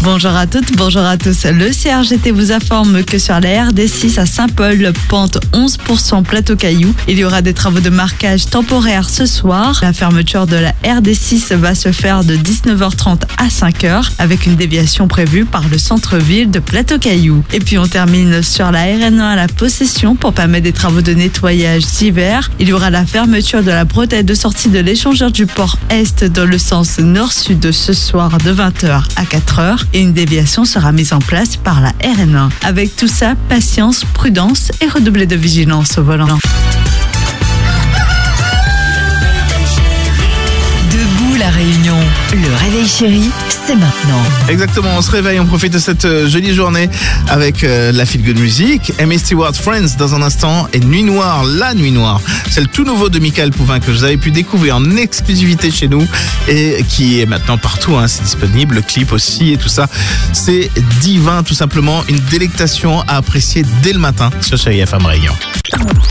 Bonjour à toutes, bonjour à tous. Le CRGT vous informe que sur la RD6 à Saint-Paul, pente 11% plateau caillou, il y aura des travaux de marquage temporaire ce soir. La fermeture de la RD6 va se faire de 19h30 à 5h avec une déviation prévue par le centre-ville de plateau caillou. Et puis on termine sur la RN1 à la Possession pour permettre des travaux de nettoyage d'hiver. Il y aura la fermeture de la bretelle de sortie de l'échangeur du port Est dans le sens nord-sud ce soir de 20h à 4h et une déviation sera mise en place par la RN1. Avec tout ça, patience, prudence et redoubler de vigilance au volant. Debout la Réunion, le réveil chéri, c'est maintenant. Exactement, on se réveille, on profite de cette jolie journée avec la Feel Good Music, Amy Stewart, Friends dans un instant et Nuit Noire, la Nuit Noire. C'est le tout nouveau de Michael Pouvin que vous avez pu découvrir en exclusivité chez nous et qui est maintenant partout, c'est disponible, le clip aussi et tout ça. C'est divin tout simplement, une délectation à apprécier dès le matin sur Chérie FM Réunion.